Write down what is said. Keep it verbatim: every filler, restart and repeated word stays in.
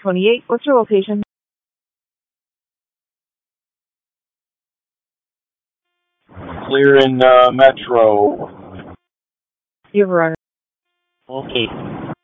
twenty-eight. What's your location? Clear in uh, Metro. You have a runner. Okay.